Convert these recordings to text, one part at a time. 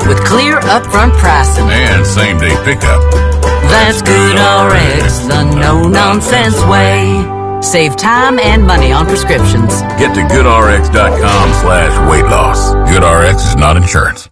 with clear upfront pricing. And same-day pickup. That's GoodRx, the no-nonsense way. Save time and money on prescriptions. Get to GoodRx.com/weight loss. GoodRx is not insurance.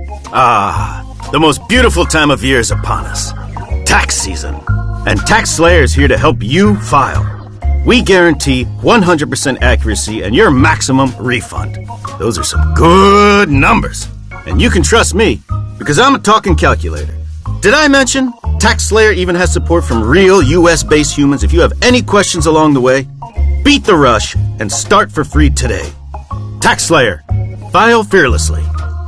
The most beautiful time of year is upon us. Tax season. And TaxSlayer is here to help you file. We guarantee 100% accuracy and your maximum refund. Those are some good numbers. And you can trust me, because I'm a talking calculator. Did I mention TaxSlayer even has support from real US-based humans? If you have any questions along the way, beat the rush and start for free today. TaxSlayer. File fearlessly.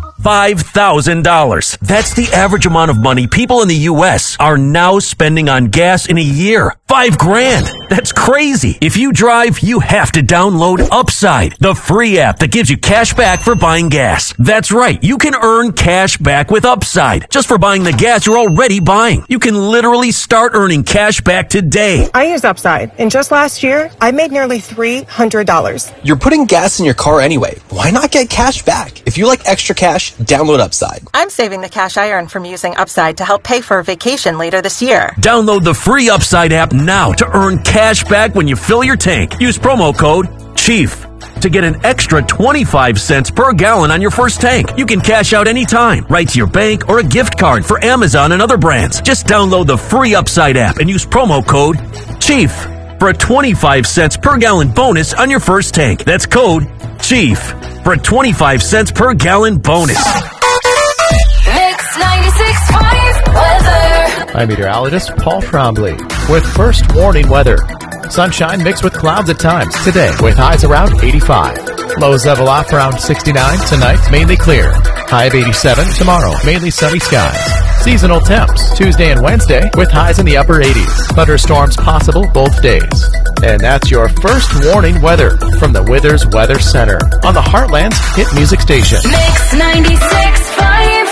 $5,000. That's the average amount of money people in the U.S. are now spending on gas in a year. $5,000. That's crazy. If you drive, you have to download Upside, the free app that gives you cash back for buying gas. That's right. You can earn cash back with Upside just for buying the gas you're already buying. You can literally start earning cash back today. I use Upside, and just last year, I made nearly $300. You're putting gas in your car anyway. Why not get cash back? If you like extra cash, download Upside. I'm saving the cash I earn from using Upside to help pay for a vacation later this year. Download the free Upside app now to earn cash back when you fill your tank. Use promo code CHIEF to get an extra 25 cents per gallon on your first tank. You can cash out anytime, right to your bank or a gift card for Amazon and other brands. Just download the free Upside app and use promo code CHIEF for a 25 cents per gallon bonus on your first tank. That's code CHIEF for a 25 cents per gallon bonus. Mix 96.5 weather. I'm meteorologist Paul Trombley with first warning weather. Sunshine mixed with clouds at times today with highs around 85. Lows level off around 69 tonight, mainly clear. High of 87 tomorrow, mainly sunny skies. Seasonal temps Tuesday and Wednesday with highs in the upper 80s. Thunderstorms possible both days. And that's your first warning weather from the Withers Weather Center on the Heartland's hit music station. Mix 96.5.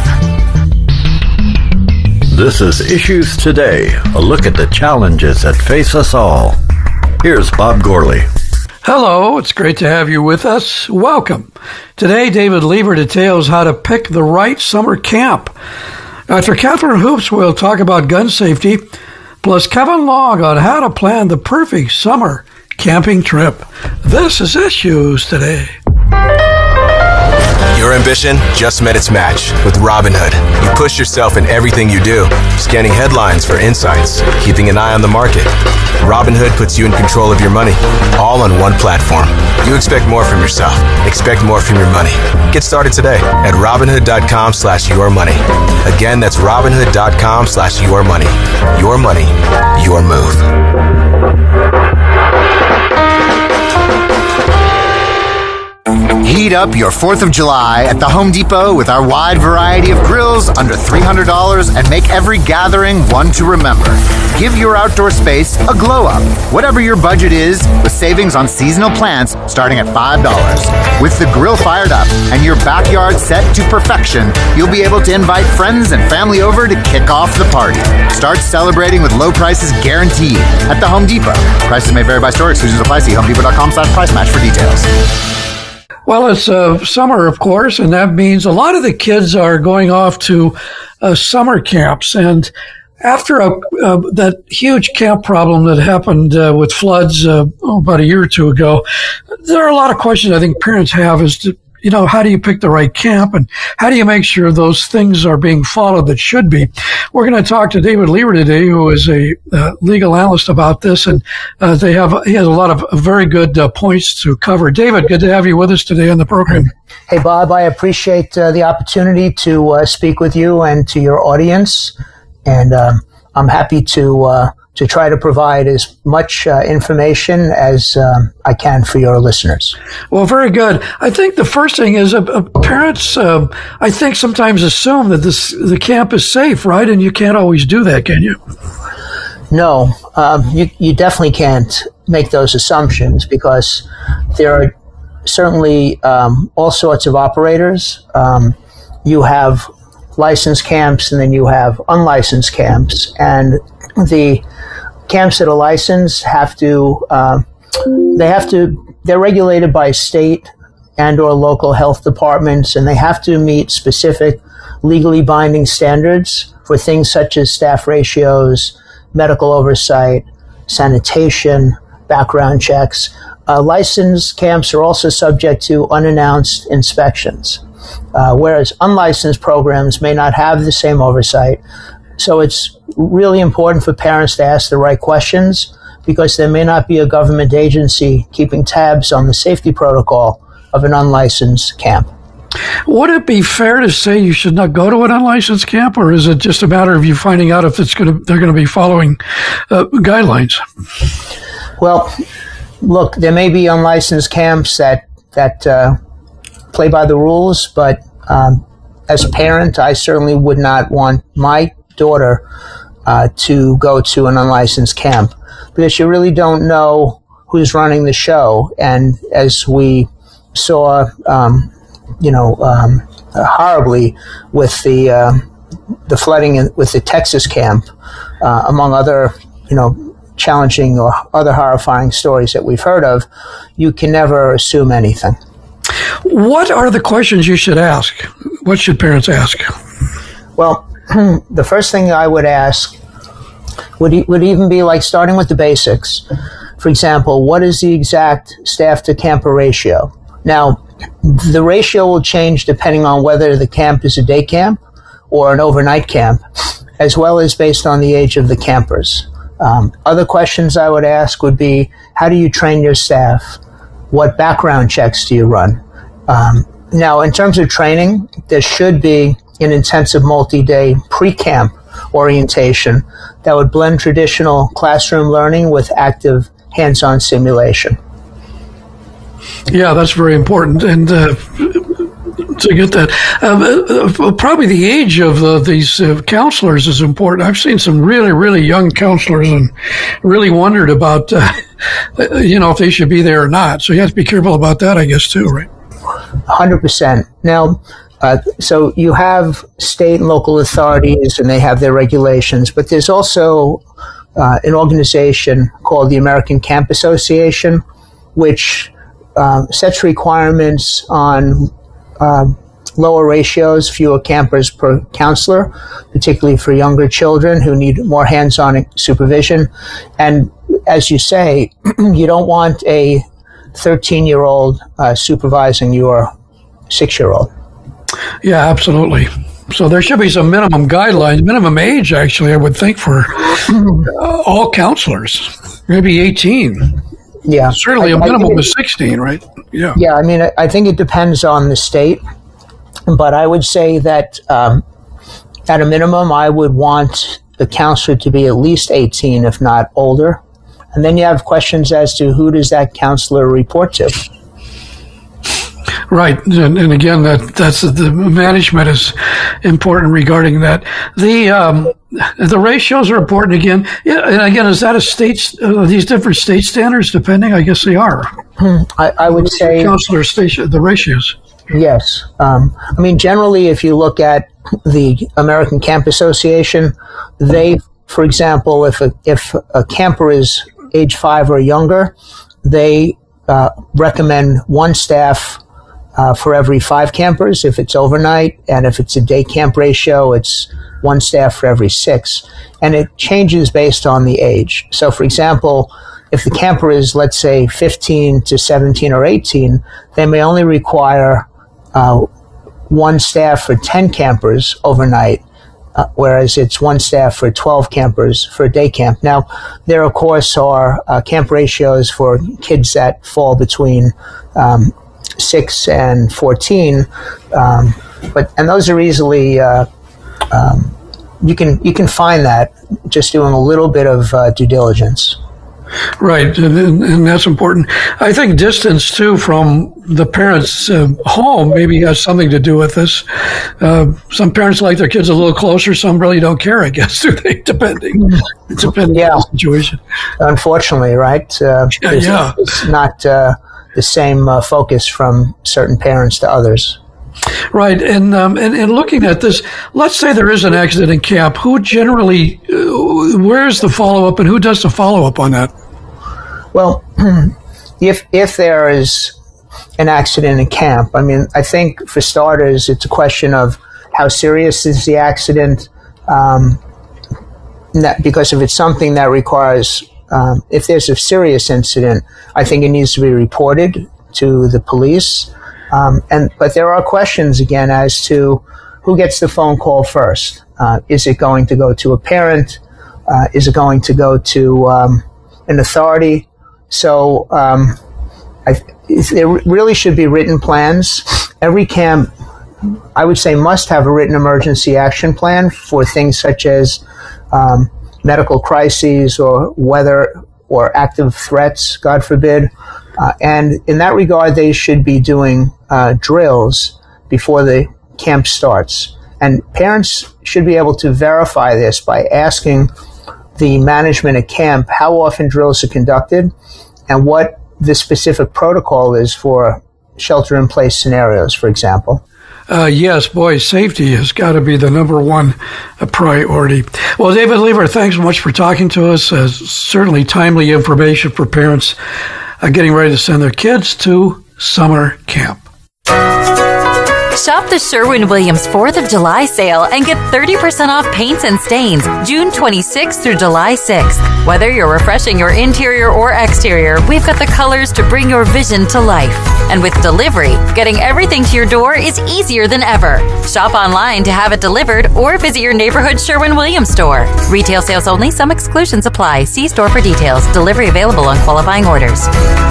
This is Issues Today, a look at the challenges that face us all. Here's Bob Gorley. Hello, it's great to have you with us. Welcome. Today, David Lever details how to pick the right summer camp. After Catherine Hoops, we'll talk about gun safety, plus Kevin Long on how to plan the perfect summer camping trip. This is Issues Today. Your ambition just met its match with Robinhood. You push yourself in everything you do, scanning headlines for insights, keeping an eye on the market. Robinhood puts you in control of your money, all on one platform. You expect more from yourself. Expect more from your money. Get started today at Robinhood.com/yourmoney. Again, that's Robinhood.com/yourmoney. Your money, your move. Heat up your 4th of July at the Home Depot with our wide variety of grills under $300 and make every gathering one to remember. Give your outdoor space a glow up, whatever your budget is, with savings on seasonal plants starting at $5. With the grill fired up and your backyard set to perfection, you'll be able to invite friends and family over to kick off the party. Start celebrating with low prices guaranteed at the Home Depot. Prices may vary by store. Exclusions apply. See HomeDepot.com/price match for details. Well, it's summer, of course, and that means a lot of the kids are going off to summer camps. And after that huge camp problem that happened with floods about a year or two ago, there are a lot of questions I think parents have as to, you know, how do you pick the right camp and how do you make sure those things are being followed that should be? We're going to talk to David Lever today, who is a legal analyst about this, and he has a lot of very good points to cover. David, good to have you with us today on the program. Hey, Bob, I appreciate the opportunity to speak with you and to your audience, and I'm happy to try to provide as much information as I can for your listeners. Well, very good. I think the first thing is parents, I think, sometimes assume that the camp is safe, right? And you can't always do that, can you? No, you definitely can't make those assumptions because there are certainly all sorts of operators. You have licensed camps and then you have unlicensed camps, and the camps that are licensed they're regulated by state and or local health departments, and they have to meet specific legally binding standards for things such as staff ratios, medical oversight, sanitation, background checks. Licensed camps are also subject to unannounced inspections, whereas unlicensed programs may not have the same oversight. So it's really important for parents to ask the right questions, because there may not be a government agency keeping tabs on the safety protocol of an unlicensed camp. Would it be fair to say you should not go to an unlicensed camp, or is it just a matter of you finding out if they're going to be following guidelines? Well, look, there may be unlicensed camps that play by the rules, but as a parent, I certainly would not want my daughter to go to an unlicensed camp, because you really don't know who's running the show. And as we saw, horribly with the flooding with the Texas camp, among other, challenging or other horrifying stories that we've heard of, you can never assume anything. What are the questions you should ask? What should parents ask? Well, the first thing I would ask would even be like starting with the basics. For example, what is the exact staff to camper ratio? Now, the ratio will change depending on whether the camp is a day camp or an overnight camp, as well as based on the age of the campers. Other questions I would ask would be, how do you train your staff? What background checks do you run? Now, in terms of training, there should be an intensive multi-day pre-camp orientation that would blend traditional classroom learning with active hands-on simulation. Yeah, that's very important. And to get that, probably the age of these counselors is important. I've seen some really, really young counselors and really wondered about, if they should be there or not. So you have to be careful about that, I guess, too, right? 100%. Now, so you have state and local authorities, and they have their regulations, but there's also an organization called the American Camp Association, which sets requirements on lower ratios, fewer campers per counselor, particularly for younger children who need more hands-on supervision. And as you say, you don't want a 13-year-old supervising your 6-year-old. Yeah, absolutely. So there should be some minimum guidelines, minimum age, actually, I would think, for all counselors. Maybe 18. Yeah. Certainly a minimum of 16, right? Yeah. Yeah, I mean, I think it depends on the state, but I would say that at a minimum, I would want the counselor to be at least 18, if not older. And then you have questions as to who does that counselor report to? Right, and again, that's the management is important regarding that. The ratios are important again. Yeah, and again, is that these different state standards? Depending, I guess they are. I would say counselor station, the ratios. Yes, I mean generally, if you look at the American Camp Association, they, for example, if a camper is age 5 or younger, they recommend one staff for every 5 campers if it's overnight, and if it's a day camp ratio, it's one staff for every 6. And it changes based on the age. So, for example, if the camper is, let's say, 15 to 17 or 18, they may only require one staff for 10 campers overnight, whereas it's one staff for 12 campers for a day camp. Now, there, of course, are camp ratios for kids that fall between 6 and 14, and those are easily you can find that just doing a little bit of due diligence. Right, and that's important. I think distance too from the parents' home maybe has something to do with this. Some parents like their kids a little closer. Some really don't care, I guess, do they? Depending on the situation. Unfortunately, right? It's not the same focus from certain parents to others. Right, and looking at this, let's say there is an accident in camp. Who generally, where's the follow-up, and who does the follow-up on that? Well, if there is an accident in camp, I mean, I think for starters, it's a question of how serious is the accident? Because if it's something that requires, if there's a serious incident, I think it needs to be reported to the police. But there are questions again as to who gets the phone call first. Is it going to go to a parent? Is it going to go to an authority? So there really should be written plans. Every camp, I would say, must have a written emergency action plan for things such as medical crises or weather or active threats, God forbid. And in that regard, they should be doing drills before the camp starts. And parents should be able to verify this by asking the management at camp how often drills are conducted and what the specific protocol is for shelter-in-place scenarios, for example. Yes, boy, safety has got to be the number one priority. Well, David Lever, thanks so much for talking to us. Certainly timely information for parents getting ready to send their kids to summer camp. Shop the Sherwin-Williams 4th of July sale and get 30% off paints and stains June 26th through July 6th. Whether you're refreshing your interior or exterior, we've got the colors to bring your vision to life. And with delivery, getting everything to your door is easier than ever. Shop online to have it delivered or visit your neighborhood Sherwin-Williams store. Retail sales only. Some exclusions apply. See store for details. Delivery available on qualifying orders.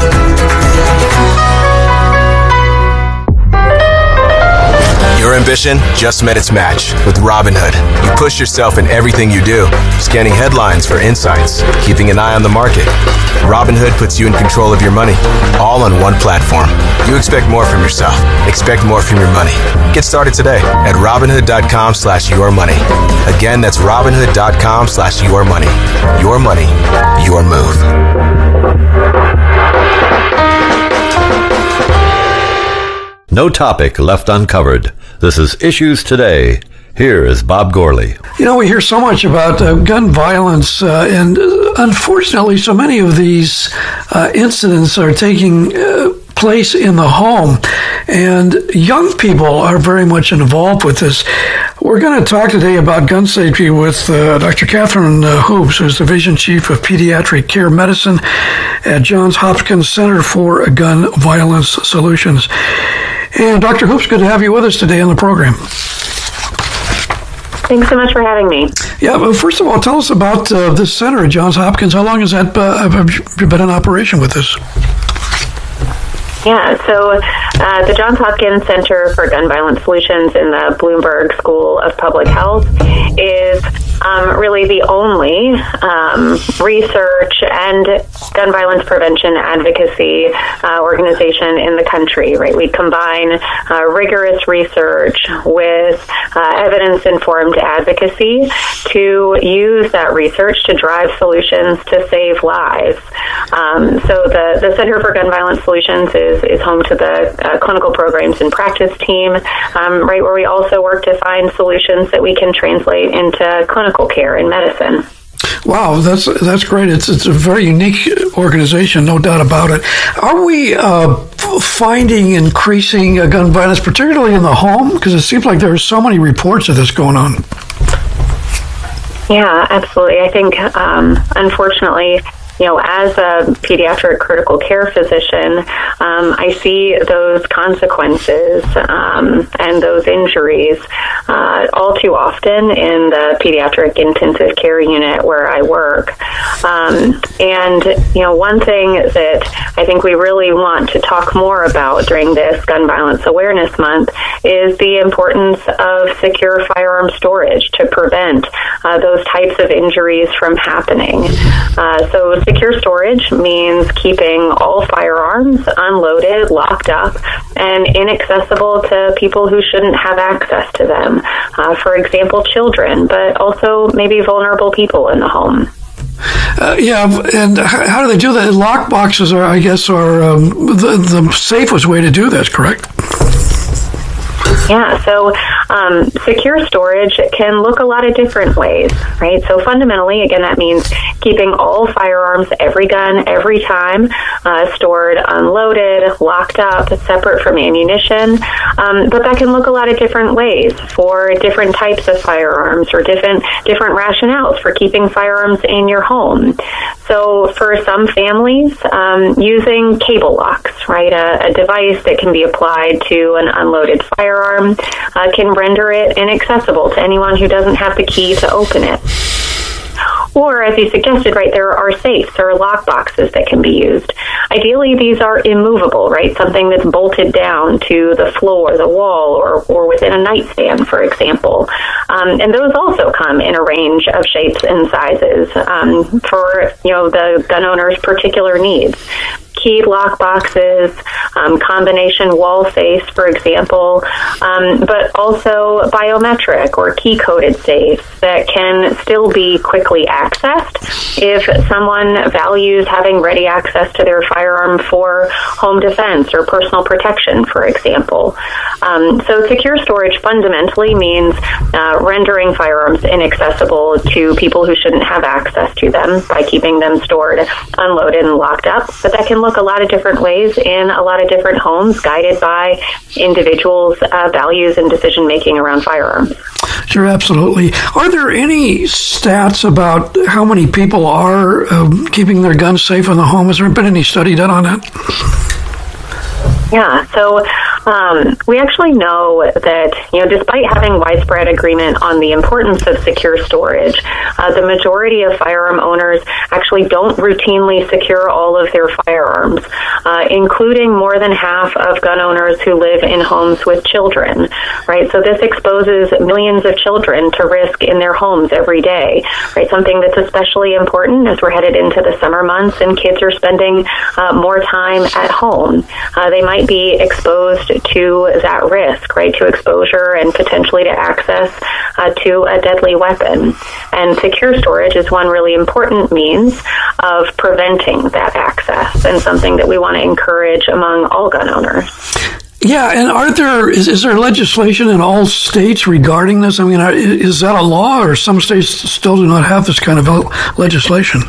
Your ambition just met its match with Robinhood. You push yourself in everything you do, scanning headlines for insights, keeping an eye on the market. Robinhood puts you in control of your money, all on one platform. You expect more from yourself. Expect more from your money. Get started today at Robinhood.com/yourmoney. Again, that's Robinhood.com/yourmoney. Your money, your move. No topic left uncovered. This is Issues Today. Here is Bob Gorley. You know, we hear so much about gun violence, and unfortunately, so many of these incidents are taking place in the home, and young people are very much involved with this. We're going to talk today about gun safety with Dr. Catherine Hoops, who's Division Chief of Pediatric Care Medicine at Johns Hopkins Center for Gun Violence Solutions. And Dr. Hoops, good to have you with us today on the program. Thanks so much for having me. Yeah, well, first of all, tell us about this center at Johns Hopkins. How long has that have you been in operation with this? Yeah, so the Johns Hopkins Center for Gun Violence Solutions in the Bloomberg School of Public Health is really the only research and gun violence prevention advocacy organization in the country, right? We combine rigorous research with evidence-informed advocacy to use that research to drive solutions to save lives. So the Center for Gun Violence Solutions is home to the clinical programs and practice team, right, where we also work to find solutions that we can translate into clinical care in medicine. Wow, that's great. It's a very unique organization, no doubt about it. Are we finding increasing gun violence, particularly in the home? Because it seems like there are so many reports of this going on. Yeah, absolutely. I think, unfortunately, you know, as a pediatric critical care physician, I see those consequences and those injuries all too often in the pediatric intensive care unit where I work. And, you know, one thing that I think we really want to talk more about during this Gun Violence Awareness Month is the importance of secure firearm storage to prevent those types of injuries from happening. So secure storage means keeping all firearms unloaded, locked up, and inaccessible to people who shouldn't have access to them. For example, children, but also maybe vulnerable people in the home. Yeah, and how do they do that? Lock boxes are, I guess, the safest way to do this, correct? Yeah, so Secure storage can look a lot of different ways, right? So fundamentally, again, that means keeping all firearms, every gun, every time, stored unloaded, locked up, separate from ammunition. But that can look a lot of different ways for different types of firearms or different rationales for keeping firearms in your home. So for some families, using cable locks, right, a device that can be applied to an unloaded firearm can render it inaccessible to anyone who doesn't have the key to open it. Or, as you suggested, right, there are safes or lock boxes that can be used. Ideally, these are immovable, right, something that's bolted down to the floor, the wall, or within a nightstand, for example. And those also come in a range of shapes and sizes for, the gun owner's particular needs. Keyed lock boxes, combination wall safes, for example, but also biometric or key-coded safes that can still be quickly accessed if someone values having ready access to their firearm for home defense or personal protection, for example. So secure storage fundamentally means rendering firearms inaccessible to people who shouldn't have access to them by keeping them stored, unloaded, and locked up. But that can look a lot of different ways in a lot of different homes, guided by individuals' values and decision-making around firearms. Sure, absolutely. Are there any stats about how many people are keeping their guns safe in the home? Has there been any study done on that? Yeah, so we actually know that, despite having widespread agreement on the importance of secure storage, the majority of firearm owners actually don't routinely secure all of their firearms, including more than half of gun owners who live in homes with children, right? So this exposes millions of children to risk in their homes every day, right? Something that's especially important as we're headed into the summer months and kids are spending more time at home. They might be exposed to that risk, right, to exposure and potentially to access to a deadly weapon. And secure storage is one really important means of preventing that access and something that we want to encourage among all gun owners. Yeah, and is there legislation in all states regarding this? I mean, is that a law, or some states still do not have this kind of legislation?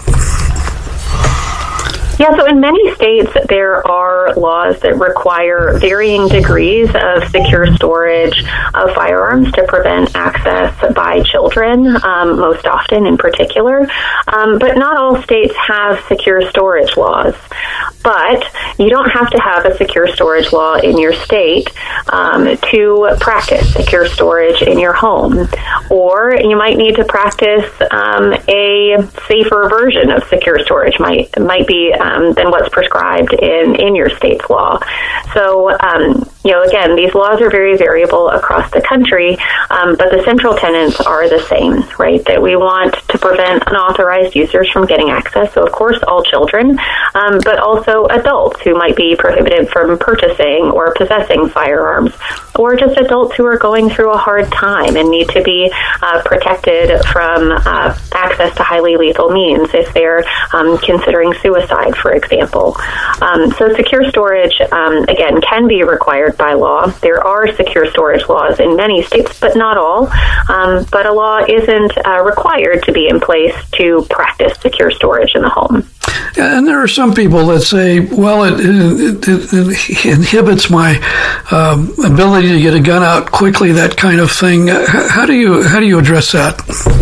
Yeah, so in many states, there are laws that require varying degrees of secure storage of firearms to prevent access by children, most often in particular. But not all states have secure storage laws. But you don't have to have a secure storage law in your state to practice secure storage in your home. Or you might need to practice a safer version of secure storage, might be than what's prescribed in your state's law. So, again, these laws are very variable across the country, but the central tenets are the same, right? That we want to prevent unauthorized users from getting access. So, of course, all children, but also adults who might be prohibited from purchasing or possessing firearms, or just adults who are going through a hard time and need to be protected from access to highly lethal means if they're considering suicide, for example. So secure storage, again, can be required by law. There are secure storage laws in many states, but not all. But a law isn't required to be in place to practice secure storage in the home. And there are some people that say, well, it inhibits my ability to get a gun out quickly, that kind of thing. How do you address that?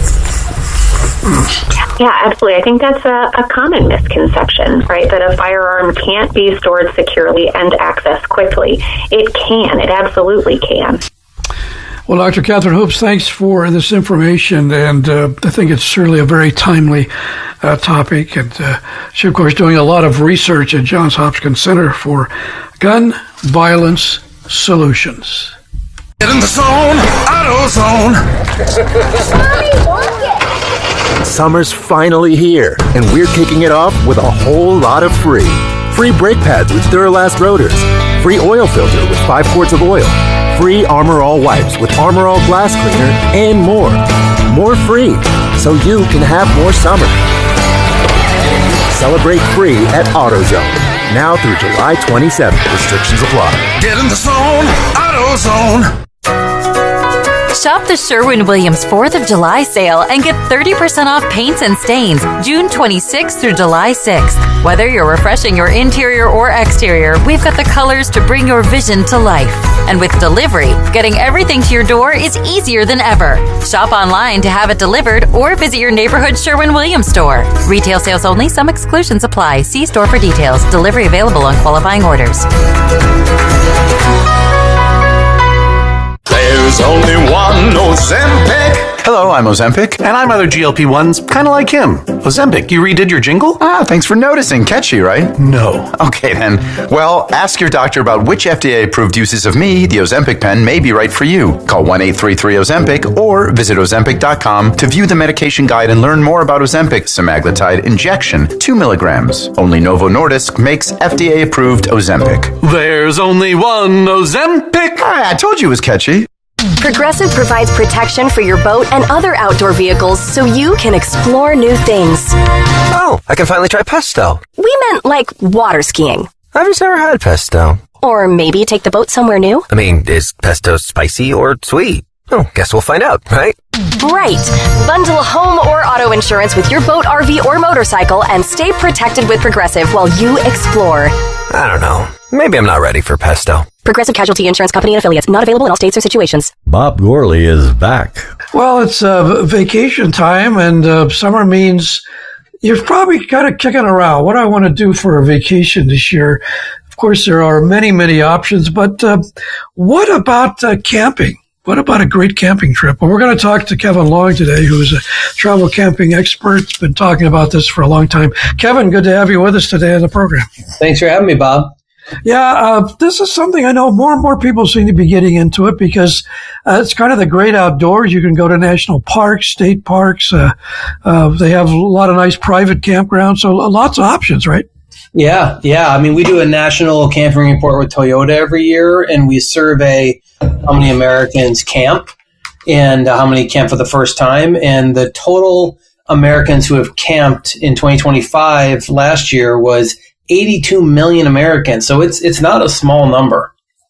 Yeah, absolutely. I think that's a common misconception, right? That a firearm can't be stored securely and accessed quickly. It can. It absolutely can. Well, Dr. Catherine Hoops, thanks for this information, and I think it's certainly a very timely topic. And she's, of course, doing a lot of research at Johns Hopkins Center for Gun Violence Solutions. Get in the zone, AutoZone. Summer's finally here, and we're kicking it off with a whole lot of free. Free brake pads with Duralast rotors. Free oil filter with 5 quarts of oil. Free Armor All wipes with Armor All glass cleaner, and more. More free, so you can have more summer. Celebrate free at AutoZone. Now through July 27th. Restrictions apply. Get in the zone, AutoZone. Shop the Sherwin-Williams 4th of July sale and get 30% off paints and stains June 26th through July 6th. Whether you're refreshing your interior or exterior, we've got the colors to bring your vision to life. And with delivery, getting everything to your door is easier than ever. Shop online to have it delivered or visit your neighborhood Sherwin-Williams store. Retail sales only. Some exclusions apply. See store for details. Delivery available on qualifying orders. There's only one Ozempic. Hello, I'm Ozempic. And I'm other GLP-1s, kind of like him. Ozempic, you redid your jingle? Ah, thanks for noticing. Catchy, right? No. Okay, then. Well, ask your doctor about which FDA-approved uses of me, the Ozempic pen, may be right for you. Call 1-833-OZEMPIC or visit Ozempic.com to view the medication guide and learn more about Ozempic semaglutide injection, 2 milligrams. Only Novo Nordisk makes FDA-approved Ozempic. There's only one Ozempic. I told you it was catchy. Progressive provides protection for your boat and other outdoor vehicles so you can explore new things. Oh, I can finally try pesto. We meant like water skiing. I've just never had pesto. Or maybe take the boat somewhere new. I mean, is pesto spicy or sweet? Oh, guess we'll find out, right? Right. Bundle home or auto insurance with your boat, RV, or motorcycle and stay protected with Progressive while you explore. I don't know. Maybe I'm not ready for pesto. Progressive Casualty Insurance Company and affiliates. Not available in all states or situations. Bob Gorley is back. Well, it's vacation time, and summer means you're probably kind of kicking around. What do I want to do for a vacation this year? Of course, there are many, many options, but what about camping? What about a great camping trip? Well, we're going to talk to Kevin Long today, who is a travel camping expert. He's been talking about this for a long time. Kevin, good to have you with us today on the program. Thanks for having me, Bob. Yeah, this is something I know more and more people seem to be getting into it because it's kind of the great outdoors. You can go to national parks, state parks. They have a lot of nice private campgrounds, so lots of options, right? Yeah. I mean, we do a national camping report with Toyota every year, and we survey how many Americans camp and how many camp for the first time. And the total Americans who have camped in 2025 last year was 82 million Americans. So it's not a small number.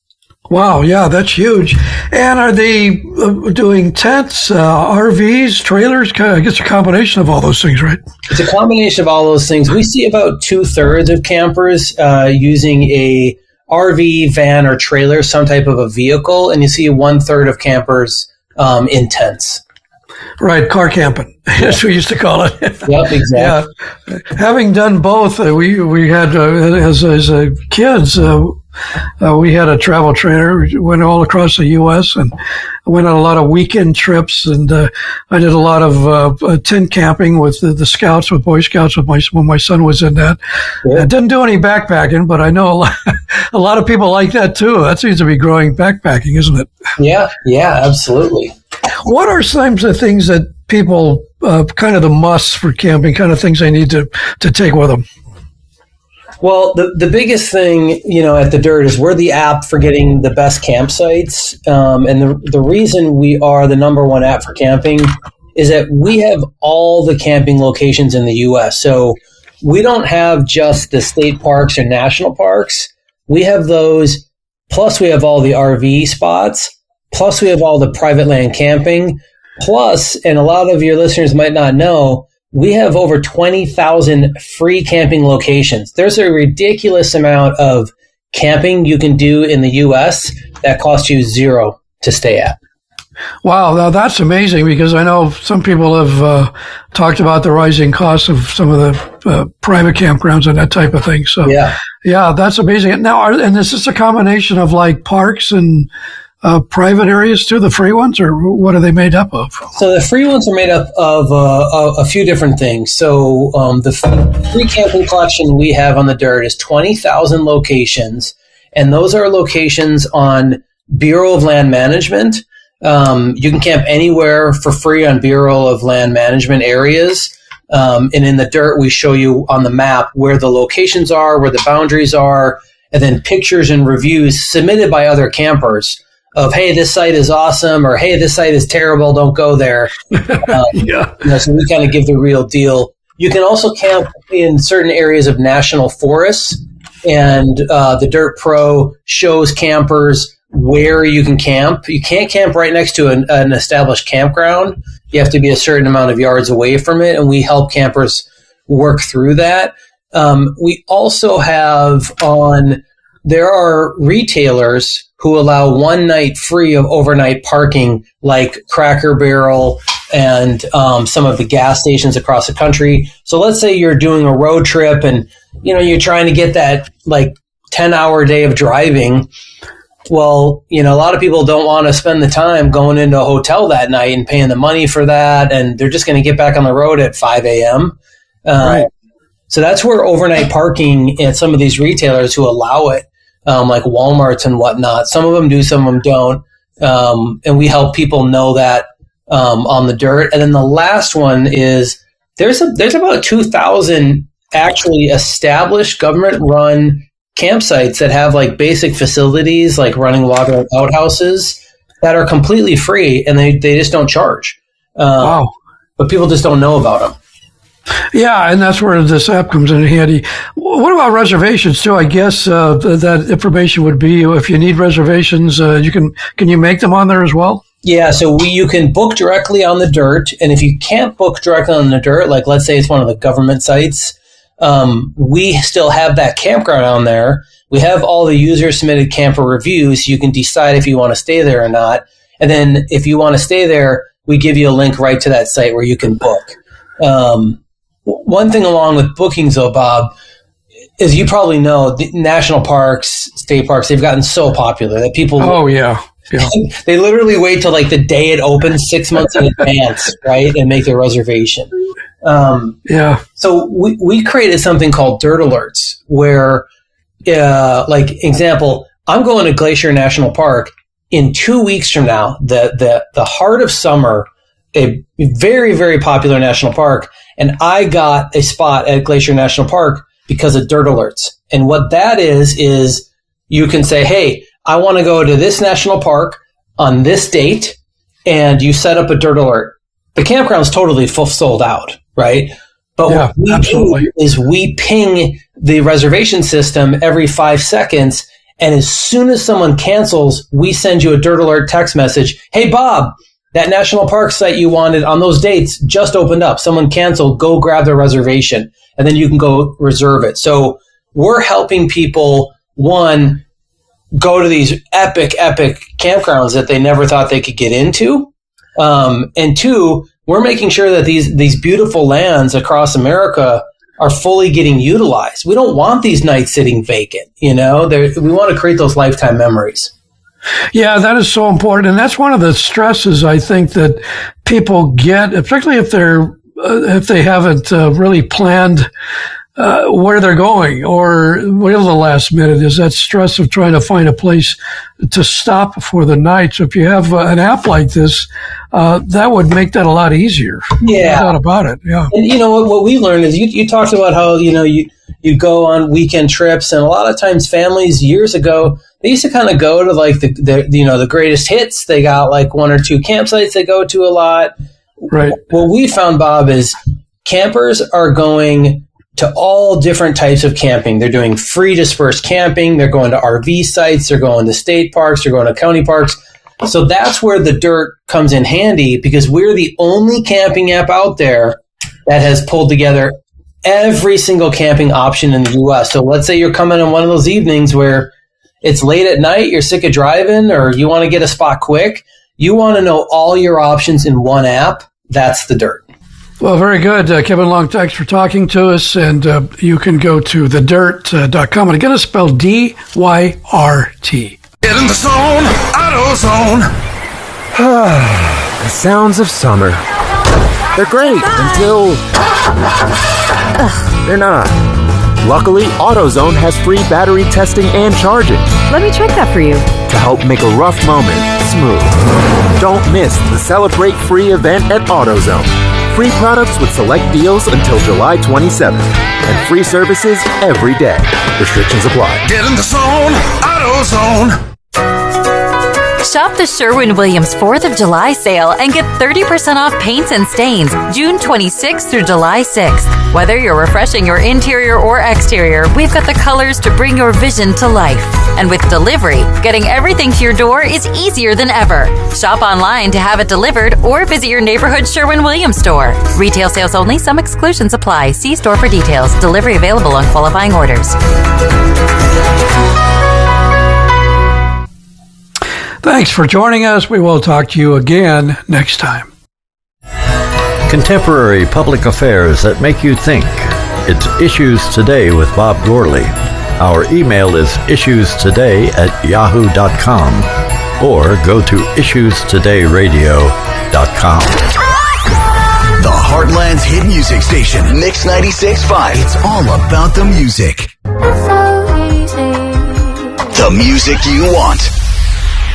Wow. Yeah, that's huge. And are they doing tents, RVs, trailers? I guess a combination of all those things, right? It's a combination of all those things. We see about 2/3 of campers using a RV, van, or trailer, some type of a vehicle, and you see 1/3 of campers in tents. Right, car camping, as we used to call it. Yep, exactly. Yeah. Having done both, we had as kids, we had a travel trailer. We went all across the U.S. and went on a lot of weekend trips. And I did a lot of tent camping with the Scouts, with Boy Scouts, when my son was in that. Yeah. I didn't do any backpacking, but I know a lot of people like that too. That seems to be growing backpacking, isn't it? Yeah, absolutely. What are some of the things that people, kind of the musts for camping, kind of things they need to take with them? Well, the biggest thing, at the Dirt is we're the app for getting the best campsites. And the reason we are the number one app for camping is that we have all the camping locations in the U.S. So we don't have just the state parks or national parks. We have those, plus we have all the RV spots, plus we have all the private land camping, plus, and a lot of your listeners might not know, we have over 20,000 free camping locations. There's a ridiculous amount of camping you can do in the U.S. that costs you $0 to stay at. Wow, now that's amazing because I know some people have talked about the rising costs of some of the private campgrounds and that type of thing. So, yeah, that's amazing. Now, and is this a combination of like parks and private areas too, the free ones, or what are they made up of? So the free ones are made up of a few different things. So the free camping collection we have on the Dirt is 20,000 locations, and those are locations on Bureau of Land Management. You can camp anywhere for free on Bureau of Land Management areas. And in the Dirt, we show you on the map where the locations are, where the boundaries are, and then pictures and reviews submitted by other campers of, hey, this site is awesome, or hey, this site is terrible, don't go there. So we kind of give the real deal. You can also camp in certain areas of national forests, and the Dirt Pro shows campers where you can camp. You can't camp right next to an established campground. You have to be a certain amount of yards away from it, and we help campers work through that. We also have there are retailers who allow 1 night free of overnight parking, like Cracker Barrel and some of the gas stations across the country. So let's say you're doing a road trip and you're trying to get that like 10-hour day of driving. Well, a lot of people don't want to spend the time going into a hotel that night and paying the money for that, and they're just going to get back on the road at 5 a.m. Right. So that's where overnight parking at some of these retailers who allow it, like Walmarts and whatnot. Some of them do, some of them don't. And we help people know that on the dirt. And then the last one is there's about 2,000 actually established government-run campsites that have like basic facilities like running water and outhouses that are completely free, and they just don't charge. Wow. But people just don't know about them. Yeah, and that's where this app comes in handy. What about reservations too? I guess that information would be if you need reservations, can you make them on there as well? Yeah, so you can book directly on the dirt, and if you can't book directly on the dirt, like let's say it's one of the government sites, we still have that campground on there. We have all the user-submitted camper reviews. You can decide if you want to stay there or not. And then if you want to stay there, we give you a link right to that site where you can book. One thing along with bookings, though, Bob, is you probably know the national parks, state parks, they've gotten so popular that people... Oh, yeah. They literally wait till like the day it opens 6 months in advance, right, and make their reservation. Yeah. So we created something called Dirt Alerts, where, like example, I'm going to Glacier National Park in 2 weeks from now. The heart of summer, a very, very popular national park, and I got a spot at Glacier National Park because of Dirt Alerts. And what that is you can say, hey, I want to go to this national park on this date, and you set up a Dirt Alert. The campground's totally sold out, right? But yeah, what we absolutely. do is we ping the reservation system every 5 seconds, and as soon as someone cancels, we send you a Dirt Alert text message. Hey, Bob, that national park site you wanted on those dates just opened up. Someone canceled. Go grab their reservation, and then you can go reserve it. So we're helping people, one, go to these epic campgrounds that they never thought they could get into. And two, we're making sure that these beautiful lands across America are fully getting utilized. We don't want these nights sitting vacant. We want to create those lifetime memories. Yeah, that is so important. And that's one of the stresses I think that people get, particularly if they haven't really planned where they're going or whatever the last minute is, that stress of trying to find a place to stop for the night. So if you have an app like this, that would make that a lot easier. Yeah. No doubt about it. Yeah. And what we learned is you talked about how, you go on weekend trips, and a lot of times families years ago, they used to kind of go to like the greatest hits. They got like 1 or 2 campsites they go to a lot. Right. What we found, Bob, is campers are going to all different types of camping. They're doing free dispersed camping. They're going to RV sites. They're going to state parks. They're going to county parks. So that's where the Dirt comes in handy, because we're the only camping app out there that has pulled together every single camping option in the U.S. So let's say you're coming on one of those evenings where it's late at night, you're sick of driving, or you want to get a spot quick. You want to know all your options in one app. That's the Dirt. Well, very good. Kevin Long, thanks for talking to us. And you can go to thedirt.com. And again, it's spelled DYRT. Get in the zone, AutoZone. The sounds of summer. They're great until they're not. Luckily, AutoZone has free battery testing and charging Let me check that for you. to help make a rough moment smooth. Don't miss the Celebrate Free event at AutoZone. Free products with select deals until July 27th. And free services every day. Restrictions apply. Get in the zone, AutoZone. Shop the Sherwin-Williams 4th of July sale and get 30% off paints and stains June 26th through July 6th. Whether you're refreshing your interior or exterior, we've got the colors to bring your vision to life. And with delivery, getting everything to your door is easier than ever. Shop online to have it delivered or visit your neighborhood Sherwin-Williams store. Retail sales only. Some exclusions apply. See store for details. Delivery available on qualifying orders. Thanks for joining us. We will talk to you again next time. Contemporary public affairs that make you think. It's Issues Today with Bob Gourley. Our email is issuestoday@yahoo.com or go to issuestodayradio.com. The Heartland's hit music station, Mix 96.5. It's all about the music. The music you want.